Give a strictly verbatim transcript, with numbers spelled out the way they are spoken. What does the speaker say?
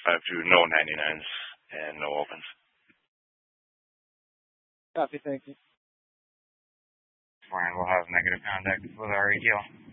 five two, no ninety-nines and no opens. Copy, thank you. Fine, we'll have negative contact with our A T L.